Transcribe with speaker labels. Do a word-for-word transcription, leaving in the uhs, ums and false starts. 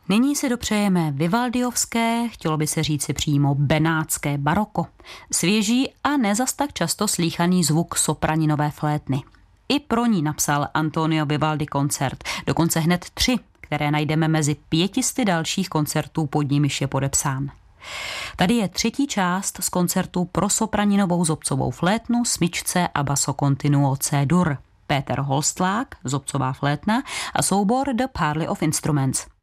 Speaker 1: Nyní si dopřejeme vivaldiovské, chtělo by se říci přímo benátské baroko. Svěží a nezas tak často slýchaný zvuk sopraninové flétny. I pro ní napsal Antonio Vivaldi koncert, dokonce hned tři, které najdeme mezi pětisty dalších koncertů, pod nimiž je podepsán. Tady je třetí část z koncertu pro sopraninovou zobcovou flétnu, smyčce a basso continuo C-dur. Peter Holstlák, zobcová flétna a soubor The Parley of Instruments.